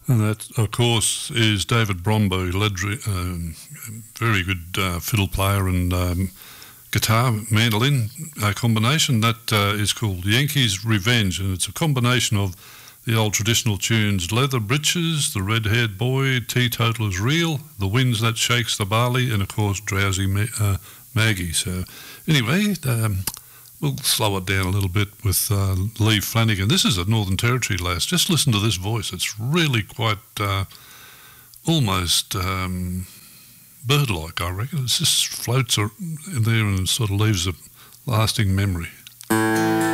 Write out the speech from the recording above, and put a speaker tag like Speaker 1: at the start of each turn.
Speaker 1: And that, of course, is David Brombo, very good fiddle player and guitar, mandolin combination. That is called Yankees Revenge, and it's a combination of the old traditional tunes Leather Breeches, The Red-Haired Boy, Teetotaler's Reel, The Winds That Shakes the Barley, and, of course, Drowsy Maggie. So, anyway, we'll slow it down a little bit with Lee Flanagan. This is a Northern Territory lass. Just listen to this voice. It's really quite almost bird-like, I reckon. It just floats in there and sort of leaves a lasting memory.